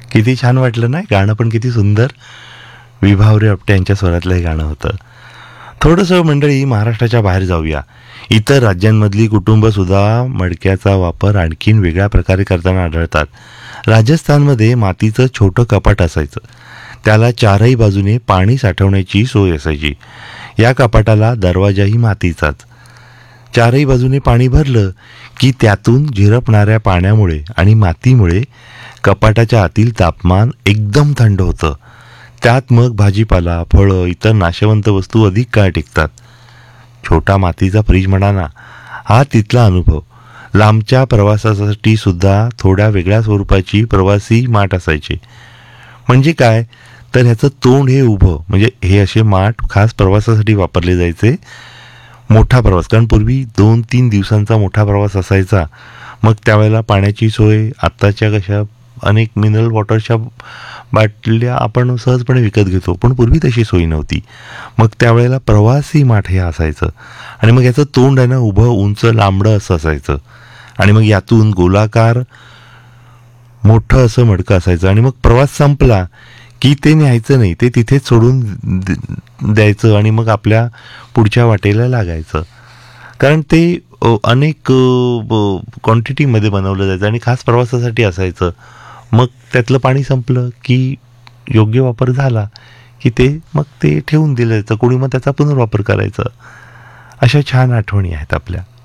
किती छान वाटलं ना गाणं, पण किती सुंदर. विभावरे आपटे यांच्या स्वरातलं हे गाणं होतं. थोडंसं मंडळी महाराष्ट्राच्या बाहेर जाऊया. इतर राज्यांमधली कुटुंबसुद्धा मडक्याचा वापर आणखीन वेगळ्या प्रकारे करताना आढळतात. राजस्थानमध्ये मातीचं छोटं कपाट असायचं. त्याला चारही बाजूने पाणी साठवण्याची सोय असायची. या कपाटाला दरवाजाही मातीचाच. चारही बाजूने पाणी भरलं की त्यातून झिरपणाऱ्या पाण्यामुळे आणि मातीमुळे कपाटाच्या आतील तापमान एकदम थंड होतं. त्यात मग भाजीपाला, फळं, इतर नाशवंत वस्तू अधिक काळ टिकतात. छोटा मातीचा फ्रीज म्हणा ना, हा तिथला अनुभव. लांबच्या प्रवासासाठी सुद्धा थोड्या वेगळ्या स्वरूपाची प्रवासी माठ असायची. म्हणजे काय, तर ह्याचं तोंड हे उभं, म्हणजे हे असे माठ खास प्रवासासाठी वापरले जायचे. मोठा प्रवास, कारण पूर्वी 2-3 दिवसांचा मोठा प्रवास असायचा. मग त्यावेळेला पाण्याची सोय आत्ताच्या कशा अनेक मिनरल वॉटरच्या बाटल्या आपण सहजपणे विकत घेतो, पण पूर्वी तशी सोय नव्हती. मग त्यावेळेला प्रवासी माठ हे असायचं. आणि मग याचं तोंड आहे ना उभं, उंच, लांबडं असं असायचं. आणि मग यातून गोलाकार मोठं असं मडकं असायचं. आणि मग प्रवास संपला की ते न्यायचं नाही, ते तिथेच सोडून द्यायचं आणि मग आपल्या पुढच्या वाटेला लागायचं. कारण ते अनेक क्वांटिटीमध्ये बनवलं जायचं आणि खास प्रवासासाठी असायचं. मग त्यातलं पाणी संपलं की योग्य वापर झाला की ते मग ते ठेवून दिलं जायचं. कोणी मग त्याचा पुनर्वापर करायचा. अशा छान आठवणी आहेत आपल्या.